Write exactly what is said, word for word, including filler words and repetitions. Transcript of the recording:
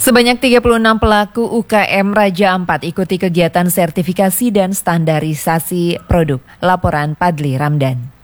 Sebanyak tiga puluh enam pelaku U K M Raja Ampat ikuti kegiatan sertifikasi dan standarisasi produk. Laporan Padli Ramdan.